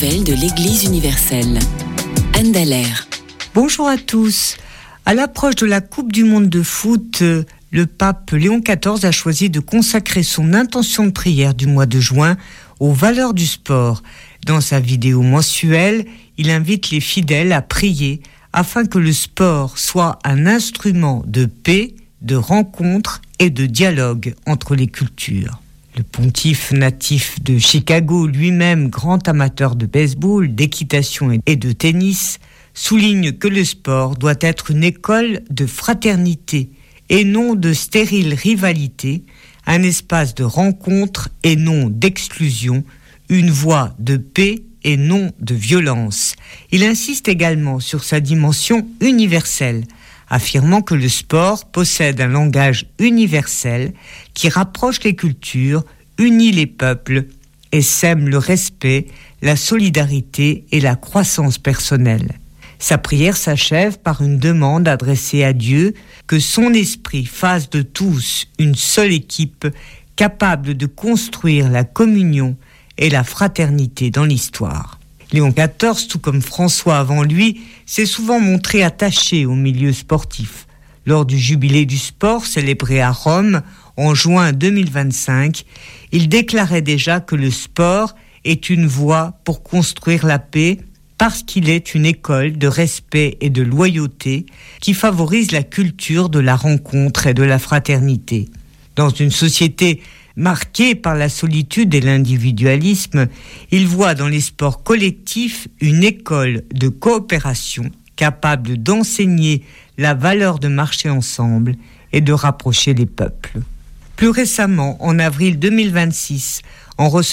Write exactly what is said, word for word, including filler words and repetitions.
nouvelles de l'Église universelle. Anne Dallaire. Bonjour à tous. À l'approche de la Coupe du Monde de foot, le pape Léon quatorze a choisi de consacrer son intention de prière du mois de juin aux valeurs du sport. Dans sa vidéo mensuelle, il invite les fidèles à prier afin que le sport soit un instrument de paix, de rencontre et de dialogue entre les cultures. Le pontife natif de Chicago, lui-même grand amateur de baseball, d'équitation et de tennis, souligne que le sport doit être une école de fraternité et non de stérile rivalité, un espace de rencontre et non d'exclusion, une voie de paix et non de violence. Il insiste également sur sa dimension universelle, affirmant que le sport possède un langage universel qui rapproche les cultures, unit les peuples et sème le respect, la solidarité et la croissance personnelle. Sa prière s'achève par une demande adressée à Dieu que son esprit fasse de tous une seule équipe capable de construire la communion et la fraternité dans l'histoire. Léon quatorze, tout comme François avant lui, s'est souvent montré attaché au milieu sportif. Lors du jubilé du sport célébré à Rome en juin deux mille vingt-cinq, il déclarait déjà que le sport est une voie pour construire la paix parce qu'il est une école de respect et de loyauté qui favorise la culture de la rencontre et de la fraternité. Dans une société marquée par la solitude et l'individualisme, il voit dans les sports collectifs une école de coopération capable d'enseigner la valeur de marcher ensemble et de rapprocher les peuples. Plus récemment, en avril deux mille vingt-six, en recevant